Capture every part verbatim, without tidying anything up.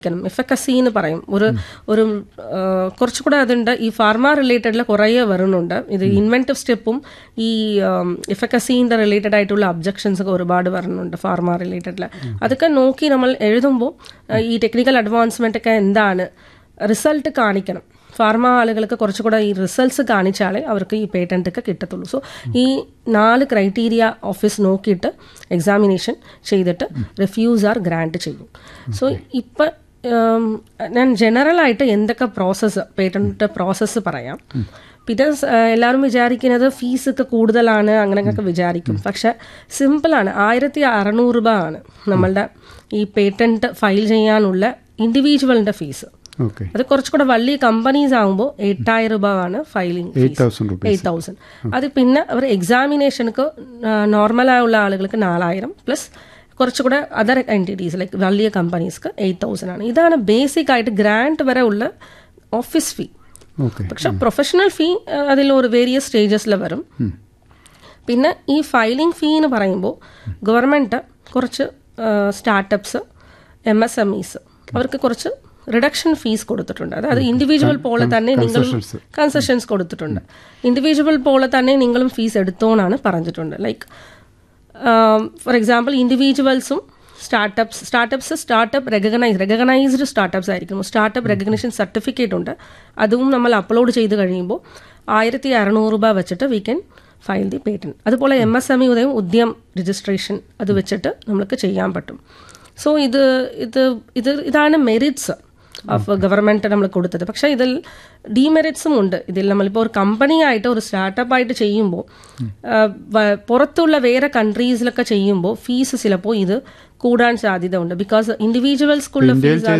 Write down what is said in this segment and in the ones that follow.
എഫക്കസി എന്ന് പറയും. ഒരു ഒരു കുറച്ചുകൂടെ അതുണ്ട്. ഈ ഫാർമ റിലേറ്റഡിൽ കുറേ വരുന്നുണ്ട്. ഇത് ഇൻവെന്റീവ് സ്റ്റെപ്പും ഈ എഫക്കസിന്റെ റിലേറ്റഡ് ആയിട്ടുള്ള ഒബ്ജക്ഷൻസ് ഒക്കെ ഒരുപാട് വരുന്നുണ്ട് ഫാർമ റിലേറ്റഡിൽ. അതൊക്കെ നോക്കി നമ്മൾ എഴുതുമ്പോൾ ഈ ടെക്നിക്കൽ അഡ്വാൻസ്മെന്റ് ഒക്കെ എന്താണ് റിസൾട്ട് കാണിക്കണം. ഫാർമ ആളുകൾക്ക് കുറച്ചുകൂടെ ഈ റിസൾട്ട്സ് കാണിച്ചാലേ അവർക്ക് ഈ പേറ്റന്റ് ഒക്കെ കിട്ടത്തുള്ളൂ. സോ ഈ നാല് ക്രൈറ്റീരിയ ഓഫീസ് നോക്കിയിട്ട് എക്സാമിനേഷൻ ചെയ്തിട്ട് റിഫ്യൂസ് ആർ ഗ്രാന്റ് ചെയ്യും. സോ ഇപ്പം ഞാൻ ജനറലായിട്ട് എന്തൊക്കെ പ്രോസസ്സ് പേറ്റന്റ് പ്രോസസ്സ് പറയാം. പിന്നെ എല്ലാവരും വിചാരിക്കുന്നത് ഫീസൊക്കെ കൂടുതലാണ് അങ്ങനെയൊക്കെ വിചാരിക്കും. പക്ഷെ സിമ്പിളാണ്. ആയിരത്തി അറുന്നൂറ് രൂപ ആണ് നമ്മളുടെ ഈ പേറ്റന്റ് ഫയൽ ചെയ്യാനുള്ള ഇൻഡിവിജ്വലിന്റെ ഫീസ്. അത് കുറച്ചുകൂടെ വലിയ കമ്പനീസ് ആകുമ്പോൾ എട്ടായിരം രൂപ ആണ് ഫയലിംഗ് ഫീസ്, എയ്റ്റ് തൗസൻഡ്. അത് പിന്നെ അവർ എക്സാമിനേഷനൊക്കെ നോർമലായുള്ള ആളുകൾക്ക് നാലായിരം പ്ലസ് കുറച്ചുകൂടെ അതർ എൻറ്റിറ്റീസ് ലൈക്ക് വലിയ കമ്പനീസ്ക്ക് എയ്റ്റ് തൗസൻഡ് ആണ്. ഇതാണ് ബേസിക് ആയിട്ട് ഗ്രാന്റ് വരെ ഉള്ള ഓഫീസ് ഫീ. പക്ഷെ പ്രൊഫഷണൽ ഫീ അതിൽ ഒരു വേരിയസ് സ്റ്റേജസിൽ വരും. പിന്നെ ഈ ഫയലിംഗ് ഫീ എന്ന് പറയുമ്പോൾ ഗവൺമെൻറ് കുറച്ച് startups M S M is അവർക്ക് കുറച്ച് റിഡക്ഷൻ ഫീസ് കൊടുത്തിട്ടുണ്ട്. അതായത് ഇൻഡിവിജ്വൽ പോലെ തന്നെ നിങ്ങളും കൺസെഷൻസ് കൊടുത്തിട്ടുണ്ട്. ഇൻഡിവിജ്വൽ പോലെ തന്നെ നിങ്ങളും ഫീസ് എടുത്തോന്നാണ് പറഞ്ഞിട്ടുണ്ട്. Like for example ഇൻഡിവിജ്വൽസും startups startups startup recognise recognised startups ആയിരിക്കും. സ്റ്റാർട്ടപ്പ് റെക്കഗ്നേഷൻ സർട്ടിഫിക്കറ്റ് ഉണ്ട്. അതും നമ്മൾ അപ്ലോഡ് ചെയ്ത് കഴിയുമ്പോൾ ആയിരത്തി അറുന്നൂറ് രൂപ വെച്ചിട്ട് we can file the patent. അതുപോലെ എം എസ് എം ഇ ഉദയം ഉദ്യം രജിസ്ട്രേഷൻ അത് വെച്ചിട്ട് നമുക്ക് ചെയ്യാൻ പറ്റും. സോ ഇത് ഇത് ഇത് ഇതാണ് മെറിറ്റ്സ് ഓഫ് ഗവൺമെൻറ് നമ്മൾ കൊടുത്തത്. പക്ഷേ ഇതിൽ ഡീമെറിറ്റ്സും ഉണ്ട്. ഇതിൽ നമ്മളിപ്പോൾ ഒരു കമ്പനി ആയിട്ട് ഒരു സ്റ്റാർട്ടപ്പ് ആയിട്ട് ചെയ്യുമ്പോൾ പുറത്തുള്ള വേറെ കൺട്രീസിലൊക്കെ ചെയ്യുമ്പോൾ ഫീസ് ചിലപ്പോൾ ഇത് കൂടാൻ സാധ്യത ഉണ്ട്. ബിക്കോസ് ഇൻഡിവിജ്വൽസ്ക്കുള്ള ഫീസ്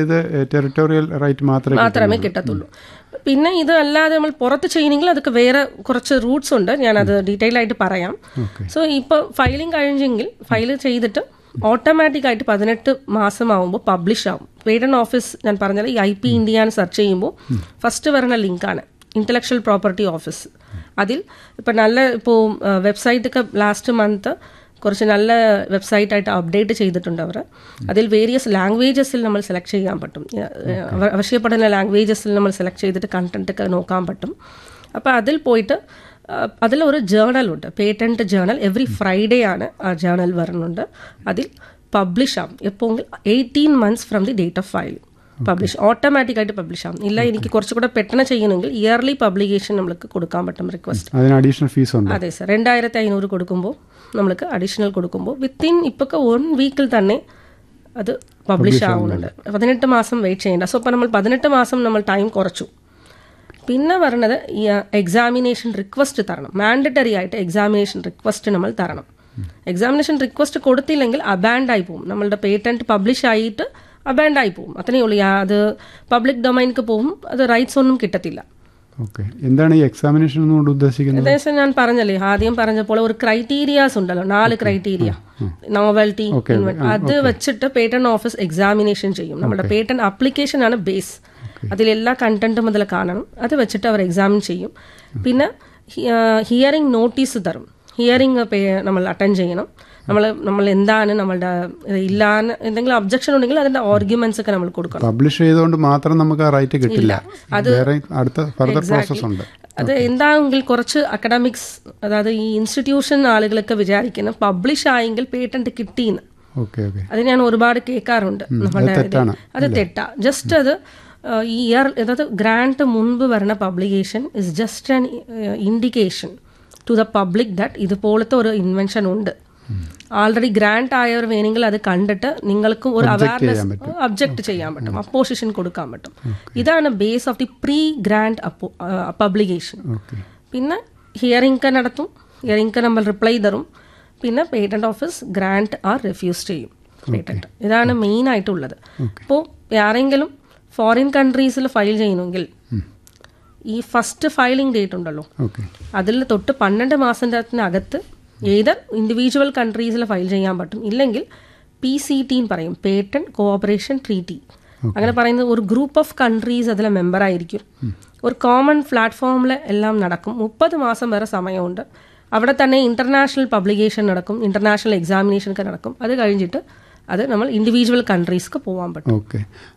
മാത്രമേ കിട്ടത്തുള്ളൂ. പിന്നെ ഇത് അല്ലാതെ നമ്മൾ പുറത്ത് ചെയ്യണമെങ്കിൽ അതൊക്കെ വേറെ കുറച്ച് റൂട്ട്സ് ഉണ്ട്. ഞാനത് ഡീറ്റെയിൽ ആയിട്ട് പറയാം. സോ ഇപ്പോൾ ഫയലിംഗ് കഴിഞ്ഞെങ്കിൽ ഫയൽ ചെയ്തിട്ട് ഓട്ടോമാറ്റിക് ആയിട്ട് പതിനെട്ട് മാസമാകുമ്പോൾ പബ്ലിഷ് ആവും. പേറ്റന്റ് ഓഫീസ് ഞാൻ പറഞ്ഞാൽ ഈ ഐ പി ഇന്ത്യ എന്ന് സെർച്ച് ചെയ്യുമ്പോൾ ഫസ്റ്റ് വരുന്ന ലിങ്കാണ് ഇന്റലക്ച്വൽ പ്രോപ്പർട്ടി ഓഫീസ്. അതിൽ ഇപ്പം നല്ല ഇപ്പോൾ വെബ്സൈറ്റൊക്കെ ലാസ്റ്റ് മന്ത് കുറച്ച് നല്ല വെബ്സൈറ്റായിട്ട് അപ്ഡേറ്റ് ചെയ്തിട്ടുണ്ട് അവർ. അതിൽ വേരിയസ് ലാംഗ്വേജസിൽ നമ്മൾ സെലക്ട് ചെയ്യാൻ പറ്റും. ആവശ്യപ്പെടുന്ന ലാംഗ്വേജസിൽ നമ്മൾ സെലക്ട് ചെയ്തിട്ട് കണ്ടന്റ് ഒക്കെ നോക്കാൻ പറ്റും. അപ്പോൾ അതിൽ പോയിട്ട് അതിലൊരു ജേണലുണ്ട്, പേറ്റന്റ് ജേണൽ. എവറി ഫ്രൈഡേ ആണ് ആ ജേണൽ വരുന്നുണ്ട്. അതിൽ പബ്ലിഷ് ആവും. എപ്പോൾ eighteen months from the date of filing publish ഓട്ടോമാറ്റിക്കായിട്ട് പബ്ലിഷ് ആവും. ഇല്ല എനിക്ക് കുറച്ചുകൂടെ പെട്ടെന്ന് ചെയ്യണമെങ്കിൽ ഇയർലി പബ്ലിക്കേഷൻ നമ്മൾക്ക് കൊടുക്കാൻ പറ്റും റിക്വസ്റ്റ്. അഡീഷണൽ ഫീസ് ഉണ്ട്. അതെ സർ, രണ്ടായിരത്തി അഞ്ഞൂറ് കൊടുക്കുമ്പോൾ നമ്മൾക്ക് അഡീഷണൽ കൊടുക്കുമ്പോൾ വിത്തിൻ ഇപ്പൊക്കെ വൺ വീക്കിൽ തന്നെ അത് പബ്ലിഷ് ആവുന്നുണ്ട്. പതിനെട്ട് മാസം വെയിറ്റ് ചെയ്യേണ്ട. സോ ഇപ്പം നമ്മൾ പതിനെട്ട് മാസം നമ്മൾ ടൈം കുറച്ചു. പിന്നെ പറഞ്ഞത് ഈ എക്സാമിനേഷൻ റിക്വസ്റ്റ് തരണം. മാൻഡറ്ററി ആയിട്ട് എക്സാമിനേഷൻ റിക്വസ്റ്റ് നമ്മൾ തരണം. എക്സാമിനേഷൻ റിക്വസ്റ്റ് കൊടുത്തില്ലെങ്കിൽ അബാൻഡ് ആയി പോകും. നമ്മളുടെ പേറ്റന്റ് പബ്ലിഷ് ആയിട്ട് അബാൻഡ് ആയി പോകും. അത്രയേ ഉള്ളൂ. അത് പബ്ലിക് ഡൊമൈനിക്ക് പോകും. അത് റൈറ്റ്സ് ഒന്നും കിട്ടത്തില്ല. എന്താണ് ഈ എക്സാമിനേഷൻ കൊണ്ട് ഉദ്ദേശിക്കുന്നത്? ഏകദേശം ഞാൻ പറഞ്ഞല്ലേ, ആദ്യം പറഞ്ഞപ്പോൾ ഒരു ക്രൈറ്റീരിയാസ് ഉണ്ടല്ലോ, നാല് ക്രൈറ്റീരിയ, നോവൽറ്റി, അത് വെച്ചിട്ട് പേറ്റന്റ് ഓഫീസ് എക്സാമിനേഷൻ ചെയ്യും. നമ്മുടെ പേറ്റന്റ് ആപ്ലിക്കേഷൻ ആണ് ബേസ്. അതിലെല്ലാ കണ്ടന്റും അതിൽ കാണണം. അത് വെച്ചിട്ട് അവർ എക്സാമിൻ ചെയ്യും. പിന്നെ ഹിയറിംഗ് നോട്ടീസ് തരും. ഹിയറിംഗ് നമ്മൾ അറ്റൻഡ് ചെയ്യണം. നമ്മൾ നമ്മൾ എന്താണ് നമ്മളുടെ ഇല്ലാന്ന് എന്തെങ്കിലും ഒബ്ജക്ഷൻ ഉണ്ടെങ്കിൽ അതിന്റെ ആർഗ്യുമെന്റ്സ് ഒക്കെ നമ്മൾ കൊടുക്കണം. പബ്ലിഷ് ചെയ്തുകൊണ്ട് മാത്രം നമുക്ക് ആ റൈറ്റ് കിട്ടില്ല. അത് അടുത്ത ഫർദർ പ്രോസസ് ഉണ്ട്. അത് എന്താണെങ്കിൽ കുറച്ച് അക്കാഡമിക്സ്, അതായത് ഈ ഇൻസ്റ്റിറ്റ്യൂഷൻ ആളുകളൊക്കെ വിചാരിക്കണം പബ്ലിഷ് ആയെങ്കിൽ പേറ്റന്റ് കിട്ടിയെന്ന്. അത് ഞാൻ ഒരുപാട് കേൾക്കാറുണ്ട്. നമ്മളുടെ അത് തെറ്റാ. ജസ്റ്റ് അത് ഈ ഇയർ അതായത് ഗ്രാന്റ് മുൻപ് വരുന്ന publication is just an indication to the public that ഇതുപോലത്തെ ഒരു ഇൻവെൻഷൻ ഉണ്ട്. ആൾറെഡി ഗ്രാന്റ് ആയവർ വേണമെങ്കിൽ അത് കണ്ടിട്ട് നിങ്ങൾക്കും ഒരു അവയർനെസ് ഒബ്ജക്ട് ചെയ്യാൻ പറ്റും, അപ്പോസിഷൻ കൊടുക്കാൻ പറ്റും. ഇതാണ് base of the pre grant publication. പിന്നെ ഹിയറിംഗ് നടത്തും. ഹിയറിംഗ് നമ്മൾ റിപ്ലൈ തരും. പിന്നെ patent office grant R refuse ചെയ്യും പേറ്റന്റ്. ഇതാണ് മെയിൻ ആയിട്ടുള്ളത്. ഇപ്പോൾ ആരെങ്കിലും ഫോറിൻ കൺട്രീസിൽ ഫയൽ ചെയ്യണമെങ്കിൽ ഈ ഫസ്റ്റ് ഫയലിംഗ് ഡേറ്റ് ഉണ്ടല്ലോ, അതിൽ തൊട്ട് പന്ത്രണ്ട് മാസത്തിനകത്ത് ഏതർ ഇൻഡിവിജ്വൽ കൺട്രീസിൽ ഫയൽ ചെയ്യാൻ പറ്റും. ഇല്ലെങ്കിൽ പി സി ടി എന്ന് പറയും, പേറ്റന്റ് കോഓപ്പറേഷൻ ട്രീറ്റി. അങ്ങനെ പറയുന്നത് ഒരു ഗ്രൂപ്പ് ഓഫ് കൺട്രീസ് അതിലെ മെമ്പർ ആയിരിക്കും. ഒരു കോമൺ പ്ലാറ്റ്ഫോമിൽ എല്ലാം നടക്കും. മുപ്പത് മാസം വരെ സമയമുണ്ട്. അവിടെ തന്നെ ഇന്റർനാഷണൽ പബ്ലിക്കേഷൻ നടക്കും, ഇന്റർനാഷണൽ എക്സാമിനേഷൻ ഒക്കെ നടക്കും. അത് കഴിഞ്ഞിട്ട് അത് നമ്മൾ ഇൻഡിവിജ്വൽ കൺട്രീസ്ക്ക് പോകാൻ പറ്റും. ഓക്കെ.